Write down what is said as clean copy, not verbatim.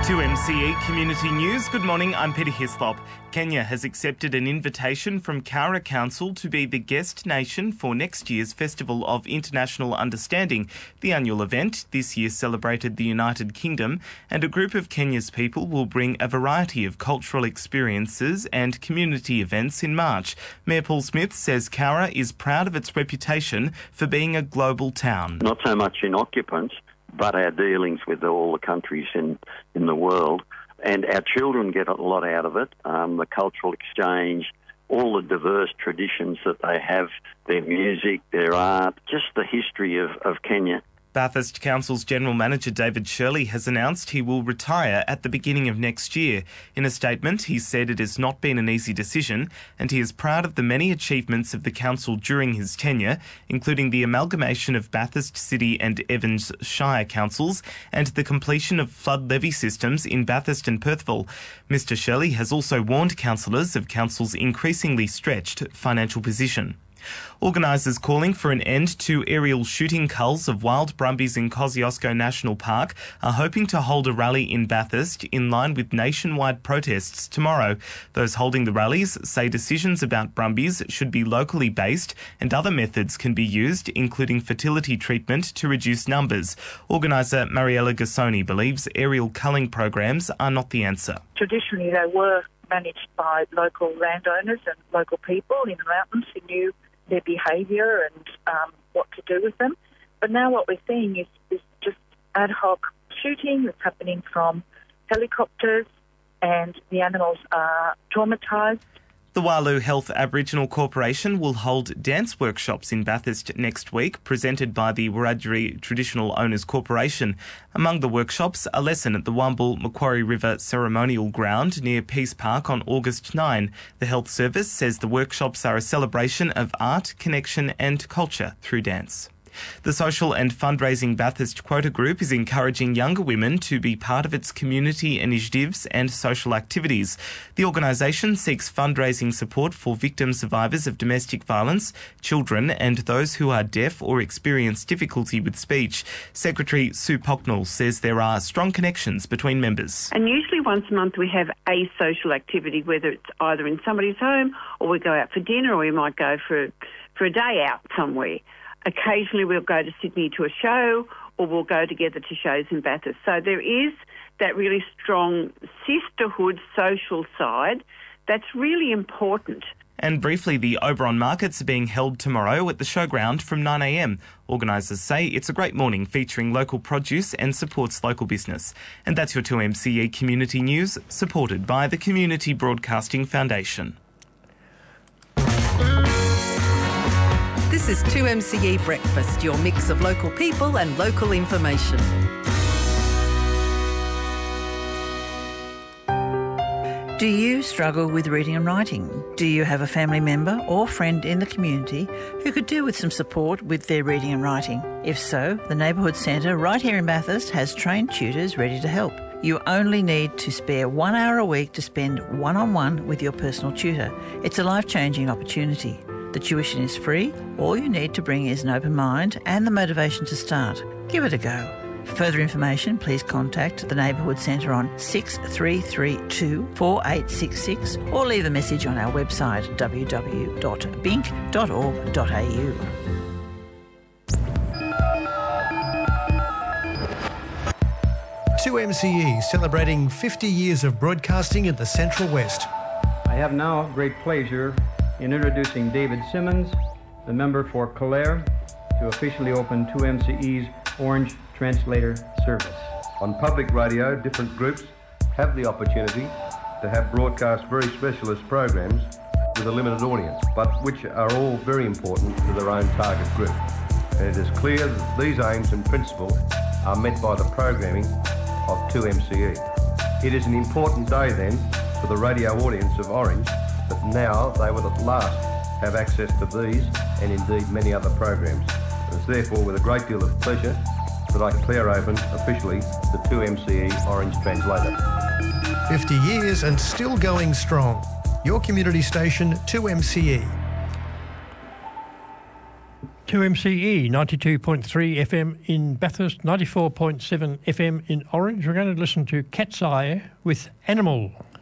2MCE Community News. Good morning, I'm Peter Hislop. Kenya has accepted an invitation from Kara Council to be the guest nation for next year's Festival of International Understanding. The annual event this year celebrated the United Kingdom, and a group of Kenya's people will bring a variety of cultural experiences and community events in March. Mayor Paul Smith says Kara is proud of its reputation for being a global town. Not so much in occupants, but our dealings with all the countries in the world. And our children get a lot out of it, the cultural exchange, all the diverse traditions that they have, their music, their art, just the history of Kenya. Bathurst Council's General Manager David Shirley has announced he will retire at the beginning of next year. In a statement, he said it has not been an easy decision and he is proud of the many achievements of the council during his tenure, including the amalgamation of Bathurst City and Evans Shire councils and the completion of flood levy systems in Bathurst and Perthville. Mr Shirley has also warned councillors of council's increasingly stretched financial position. Organisers calling for an end to aerial shooting culls of wild brumbies in Kosciuszko National Park are hoping to hold a rally in Bathurst in line with nationwide protests tomorrow. Those holding the rallies say decisions about brumbies should be locally based and other methods can be used, including fertility treatment, to reduce numbers. Organiser Mariella Gassoni believes aerial culling programs are not the answer. Traditionally, they were managed by local landowners and local people in the mountains who knew their behaviour and what to do with them. But now what we're seeing is just ad hoc shooting that's happening from helicopters, and the animals are traumatised. The Walu Health Aboriginal Corporation will hold dance workshops in Bathurst next week, presented by the Wiradjuri Traditional Owners Corporation. Among the workshops, a lesson at the Wamble Macquarie River Ceremonial Ground near Peace Park on August 9. The Health Service says the workshops are a celebration of art, connection and culture through dance. The Social and Fundraising Bathurst Quota Group is encouraging younger women to be part of its community initiatives and social activities. The organisation seeks fundraising support for victim survivors of domestic violence, children and those who are deaf or experience difficulty with speech. Secretary Sue Pocknell says there are strong connections between members. And usually once a month we have a social activity, whether it's either in somebody's home or we go out for dinner or we might go for a day out somewhere. Occasionally we'll go to Sydney to a show or we'll go together to shows in Bathurst. So there is that really strong sisterhood social side that's really important. And briefly, the Oberon Markets are being held tomorrow at the showground from 9 a.m. Organisers say it's a great morning featuring local produce and supports local business. And that's your 2MCE Community News, supported by the Community Broadcasting Foundation. This is 2MCE Breakfast, your mix of local people and local information. Do you struggle with reading and writing? Do you have a family member or friend in the community who could do with some support with their reading and writing? If so, the Neighbourhood Centre right here in Bathurst has trained tutors ready to help. You only need to spare 1 hour a week to spend one-on-one with your personal tutor. It's a life-changing opportunity. The tuition is free. All you need to bring is an open mind and the motivation to start. Give it a go. For further information, please contact the Neighbourhood Centre on 6332 4866 or leave a message on our website www.bink.org.au. Two MCE celebrating 50 years of broadcasting in the Central West. I have now great pleasure in introducing David Simmons, the member for Clare, to officially open 2MCE's Orange Translator service. On public radio, different groups have the opportunity to have broadcast very specialist programs with a limited audience, but which are all very important to their own target group. And it is clear that these aims and principles are met by the programming of 2MCE. It is an important day then for the radio audience of Orange that now they will at last have access to these and indeed many other programs. It is therefore with a great deal of pleasure that I declare open officially the 2MCE Orange Translator. 50 years and still going strong. Your community station 2MCE. 2MCE 92.3 FM in Bathurst, 94.7 FM in Orange. We're going to listen to Cat's Eye with Animal.